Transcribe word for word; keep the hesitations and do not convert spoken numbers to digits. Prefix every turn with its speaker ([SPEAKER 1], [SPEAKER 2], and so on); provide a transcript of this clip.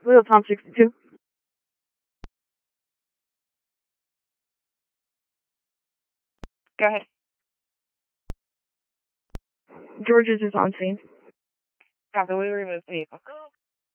[SPEAKER 1] Little Tom sixty-two.
[SPEAKER 2] Go ahead.
[SPEAKER 1] Georges is on scene.
[SPEAKER 2] Copy, we remove vehicle.